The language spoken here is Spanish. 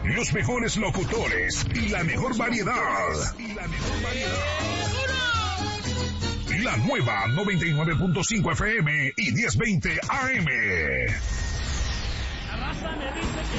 los mejores locutores y la mejor variedad. La nueva 99.5 FM y 1020 AM.